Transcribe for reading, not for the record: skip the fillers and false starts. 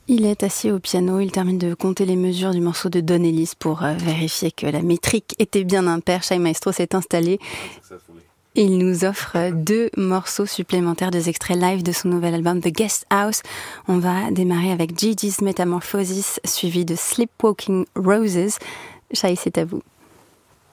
Il est assis au piano, il termine de compter les mesures du morceau de Don Ellis pour vérifier que la métrique était bien impaire. Shai Maestro s'est installé. Il nous offre 2 morceaux supplémentaires, 2 extraits live de son nouvel album The Guest House. On va démarrer avec Gigi's Metamorphosis, suivi de Sleepwalking Roses. Shai, c'est à vous.